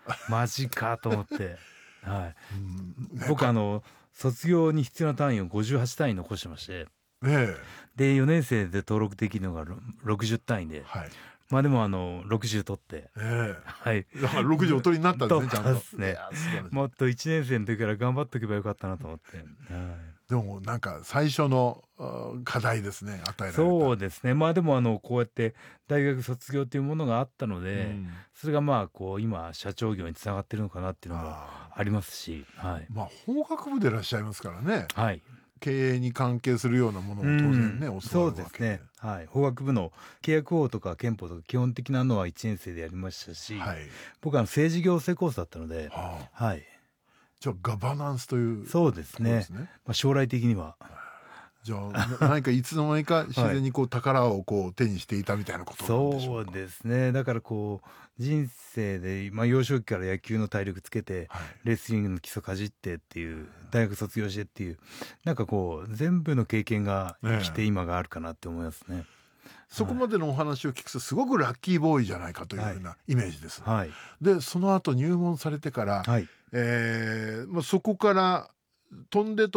マジかと思って、はい、 ね、 僕卒業に必要な単位を58単位残してまして、 ねで4年生で登録できるのが60単位で、 はい、 まあでも60取って、はい、 だから60お取りになったんですね、ちゃんと。 ですね。もっと1年生の時から頑張っとけばよかったなと思って、はい、 でもなんか最初の課題ですね、与えられた。 そうですね。まあでもこうやって大学卒業というものがあったので、それがまあこう今社長業につながってるのかなっていうのもありますし、はい、 まあ法学部でいらっしゃいますからね、 はい、 経営に関係するようなものも当然ね、教わるわけで。 そうですね、はい、法学部の契約法とか憲法とか基本的なのは1年生でやりましたし、はい、僕は政治行政コースだったので、はい、 じゃあガバナンスという、 そうですね、まあ、将来的にはじゃあ何かいつの間にか自然にこう宝をこう手にしていたみたいなことなんでしょうか。 そうですね。だからこう人生で、まあ、幼少期から野球の体力つけて、レスリングの基礎かじってっていう、大学卒業してっていう、なんかこう全部の経験が生きて今があるかなって思いますね。 そこまでのお話を聞くとすごくラッキーボーイじゃないかというようなイメージです。 はい、 でその後入門されてから、はい、まあ、そこから飛んで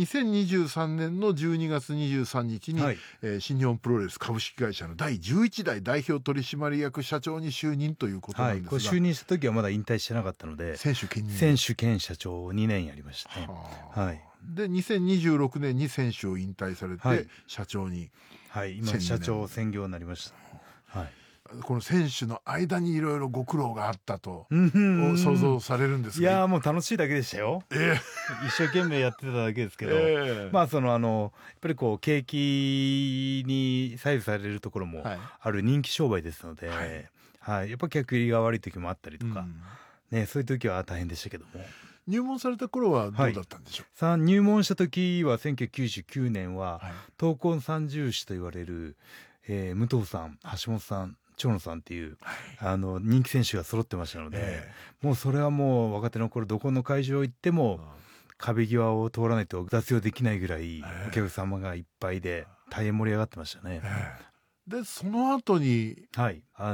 2023年の12月23日に、はい、新日本プロレス株式会社の第11代代表取締役社長に就任ということなんですが、 はい、就任した時はまだ引退してなかったので、選手兼社長を2年やりましたね。はい、 で2026年に選手を引退されて、はい、社長に、 はい、今社長専業になりました。はい、 この選手の間にいろいろご苦労があったと想像されるんですが、 いやもう楽しいだけでしたよ。一生懸命やってただけですけど、まあやっぱりこう景気に左右されるところもある人気商売ですので、はいはい、やっぱ客入りが悪い時もあったりとか、ね、そういう時は大変でしたけども。 入門された頃はどうだったんでしょう。 はい、入門した時は1999年は闘魂三銃士と言われる、武藤さん、橋本さん、長野さんっていう、はい、人気選手が揃ってましたので、もうそれはもう若手の頃どこの会場行っても壁際を通らないと雑用できないぐらいお客様がいっぱいで大変盛り上がってましたね。 でその後に、 はい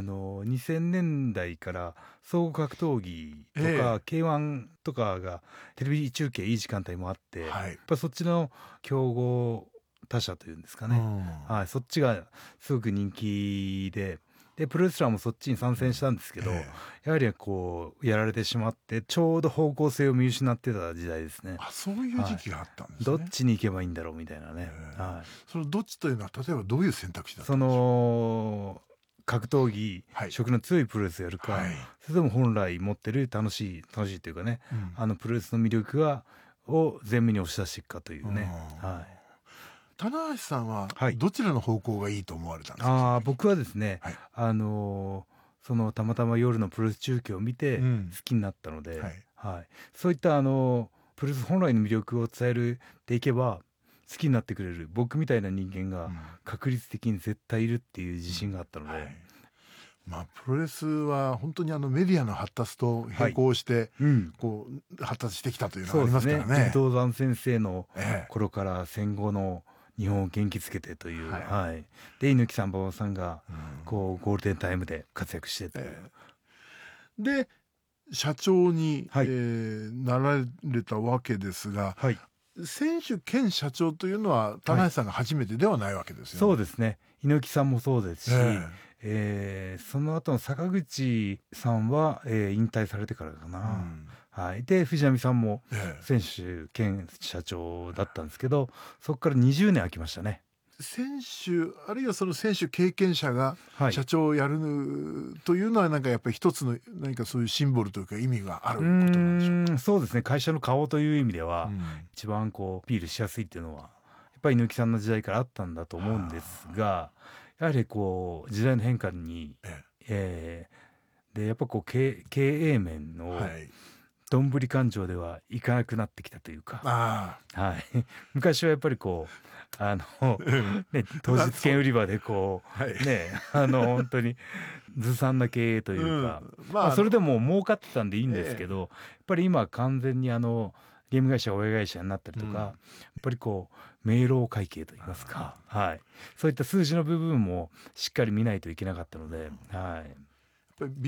、2000年代から総合格闘技とか、K1 とかがテレビ中継いい時間帯もあって、やっぱそっちの競合他社というんですかね、はい、そっちがすごく人気でプロレスラーもそっちに参戦したんですけど、やはりこうやられてしまってちょうど方向性を見失ってた時代ですね。 そういう時期があったんですね。 どっちに行けばいいんだろうみたいなね。 そのどっちというのは例えばどういう選択肢だったんでしょう。格闘技、色の強いプロレスをやるか、それとも本来持ってる楽しいというかね、プロレスの魅力を前面に押し出していくかというね。 棚橋さんはどちらの方向がいいと思われたんですか。僕はですね、たまたま夜のプロレス中継を見て好きになったので、そういったプロレス本来の魅力を伝えるでいけば好きになってくれる僕みたいな人間が確率的に絶対いるっていう自信があったので、 まあ、プロレスは本当にメディアの発達と並行して、こう発達してきたというのがありますからね。 武藤山先生の頃から戦後の日本を元気づけてという、で猪木さん馬場さんがこうゴールデンタイムで活躍してという、 で社長に、なられたわけですが、選手兼社長というのは棚橋さんが初めてではないわけですよね。 そうですね。猪木さんもそうですし、その後の坂口さんは、引退されてからかな、で藤波さんも選手兼社長だったんですけど、そこから20年空きましたね。 選手あるいはその選手経験者が社長をやるというのはなんかやっぱり一つの何かそういうシンボルというか意味があることなんでしょうか。 そうですね。会社の顔という意味では、一番こうアピールしやすいっていうのはやっぱり猪木さんの時代からあったんだと思うんですが、やはりこう時代の変化に、でやっぱこう経営面のどんぶり勘定ではいかなくなってきたというか、昔はやっぱりこう当日券売り場でこう、本当にずさんな経営というか、それでも儲かってたんでいいんですけど、やっぱり今は完全にゲーム会社親会社になったりとか、やっぱりこう明朗会計といいますか、そういった数字の部分もしっかり見ないといけなかったので、